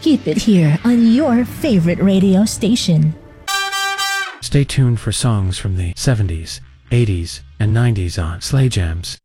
Keep it here on your favorite radio station. Stay tuned for songs from the 70s, 80s, and 90s on Slay Jams.